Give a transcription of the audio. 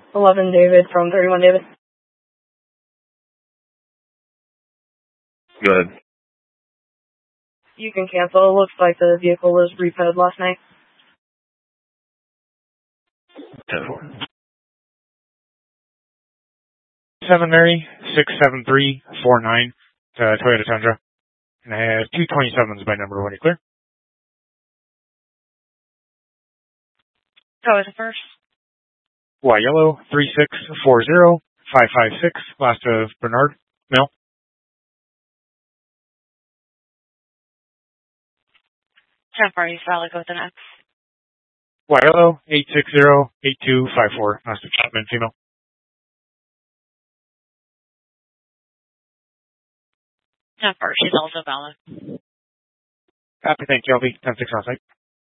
11 David from 31 David. Go ahead. You can cancel. It looks like the vehicle was repoed last night. 10-4. 7 Mary, 67349, Toyota Tundra. And I have 227s by number when you clear. Toyota first. Y yellow, 3640556, last of Bernard, Mill. 10-4, Sally, go with an X. Y yellow, 8608254, last of Chapman, female. 10-4, she's also valid. Copy, thank you, I'll be 10-6 on site.